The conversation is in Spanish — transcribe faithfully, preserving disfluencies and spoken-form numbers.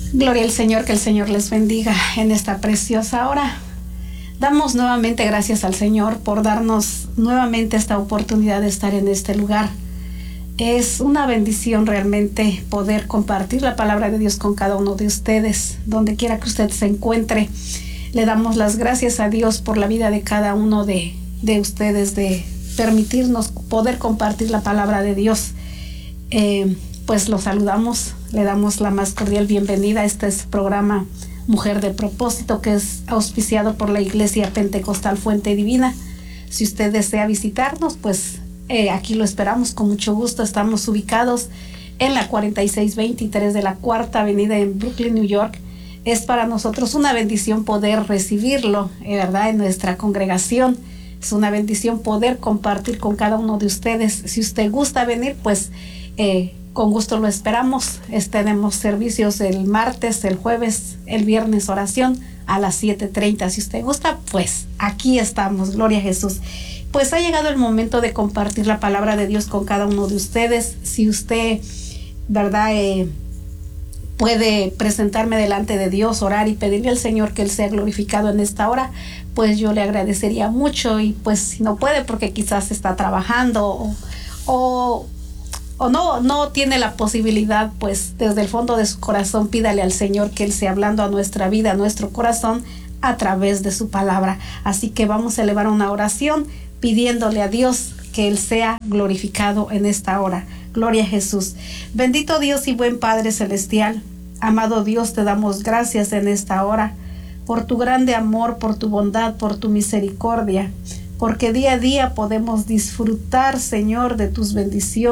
Gloria al Señor, que el Señor les bendiga en esta preciosa hora. Damos nuevamente gracias al Señor por darnos nuevamente esta oportunidad de estar en este lugar. Es una bendición realmente poder compartir la palabra de Dios con cada uno de ustedes, donde quiera que usted se encuentre. Le damos las gracias a Dios por la vida de cada uno de, de ustedes, de permitirnos poder compartir la palabra de Dios. Eh, pues los saludamos, le damos la más cordial bienvenida a este programa Mujer de Propósito, que es auspiciado por la Iglesia Pentecostal Fuente Divina. Si usted desea visitarnos, pues eh, aquí lo esperamos con mucho gusto. Estamos ubicados en la cuarenta y seis veintitrés de la Cuarta Avenida en Brooklyn, New York. Es para nosotros una bendición poder recibirlo, eh, ¿verdad?, en nuestra congregación. Es una bendición poder compartir con cada uno de ustedes. Si usted gusta venir, pues eh, con gusto lo esperamos. Es, tenemos servicios el martes, el jueves, el viernes oración a las siete treinta. Si usted gusta, pues aquí estamos. Gloria a Jesús. Pues ha llegado el momento de compartir la palabra de Dios con cada uno de ustedes. Si usted, ¿verdad?, eh, puede presentarme delante de Dios, orar y pedirle al Señor que Él sea glorificado en esta hora, pues yo le agradecería mucho. Y pues si no puede porque quizás está trabajando o, o o no, no tiene la posibilidad, pues desde el fondo de su corazón pídale al Señor que Él sea hablando a nuestra vida, a nuestro corazón, a través de su palabra. Así que vamos a elevar una oración pidiéndole a Dios que Él sea glorificado en esta hora. Gloria a Jesús. Bendito Dios y buen Padre Celestial, amado Dios, te damos gracias en esta hora por tu grande amor, por tu bondad, por tu misericordia, porque día a día podemos disfrutar, Señor, de tus bendiciones.